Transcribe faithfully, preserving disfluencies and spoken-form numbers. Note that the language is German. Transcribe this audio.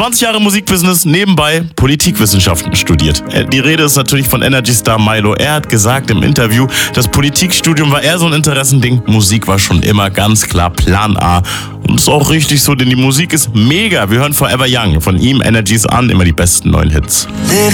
zwanzig Jahre Musikbusiness, nebenbei Politikwissenschaften studiert. Die Rede ist natürlich von Energy-Star Milo. Er hat gesagt im Interview, das Politikstudium war eher so ein Interessending. Musik war schon immer ganz klar Plan A. Und ist auch richtig so, denn die Musik ist mega. Wir hören Forever Young von ihm, Energies an, immer die besten neuen Hits. Living